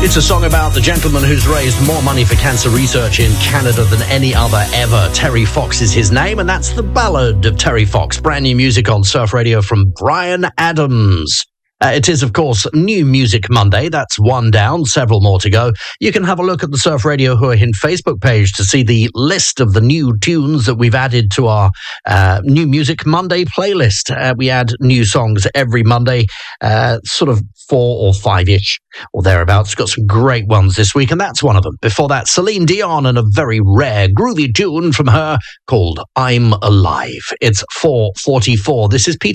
It's a song about the gentleman who's raised more money for cancer research in Canada than any other ever. Terry Fox is his name, and that's The Ballad of Terry Fox. Brand new music on Surf Radio from Bryan Adams. It is, of course, New Music Monday. That's one down, several more to go. You can have a look at the Surf Radio Hua Hin Facebook page to see the list of the new tunes that we've added to our New Music Monday playlist. We add new songs every Monday, sort of 4 or 5-ish or thereabouts. Got some great ones this week, and that's one of them. Before that, Celine Dion and a very rare, groovy tune from her called I'm Alive. It's 4:44. This is Peter